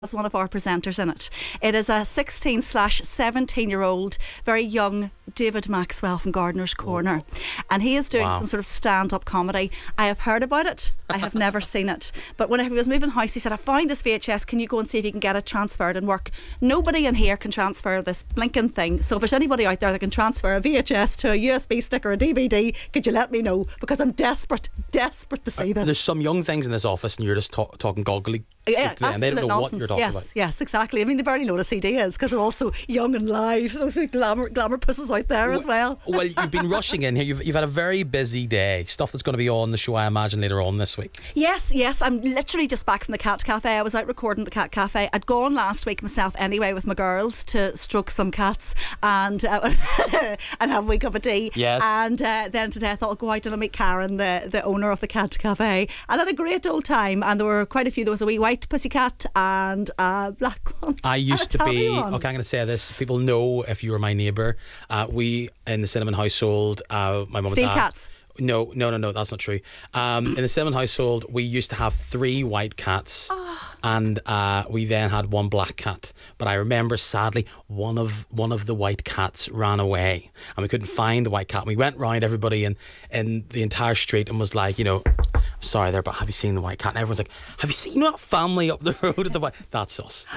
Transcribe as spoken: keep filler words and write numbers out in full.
as one of our presenters in it. It is a sixteen slash seventeen year old very young David Maxwell from Gardener's Corner, and he is doing Wow. some sort of stand-up comedy. I have heard about it, I have never seen it, but whenever he was moving house he said, I found this V H S, can you go and see if you can get it transferred and work? Nobody in here can transfer this blinking thing, so if there's anybody out there that can transfer a V H S to a U S B stick or a D V D, could you let me know, because I'm desperate desperate to see this. There's some young things in this office and you're just talk, talking goggly. Yeah, They absolute don't know nonsense. what you're talking yes, about. yes, exactly. I mean, they barely know what a C D is because they're all so young and live. Those are glamour, glamour pusses out there as well. Well, you've been rushing in here. You've, you've had a very busy day. Stuff that's going to be on the show, I imagine, later on this week. Yes, yes. I'm literally just back from the Cat Cafe. I was out recording the Cat Cafe. I'd gone last week myself anyway with my girls to stroke some cats and uh, and have a wee cup of tea. Yes. And uh, then today I thought I'll go out and I'll meet Karen, the, the owner of the Cat Cafe. And I had a great old time. And there were quite a few. There was a wee white pussycat and a black one. I used to and a be, tabby one. okay, I'm going to say this. People know if you were my neighbour. Uh, we, in the Cinnamon household, uh, my mum Steel and dad. cats. No, no, no, no, that's not true. Um, in the Cinnamon household, we used to have three white cats, Oh. and uh, we then had one black cat. But I remember, sadly, one of one of the white cats ran away, and we couldn't find the white cat. And we went round everybody in, in the entire street and was like, you know, sorry there, but have you seen the white cat? And everyone's like, have you seen that family up the road of the white? That's us.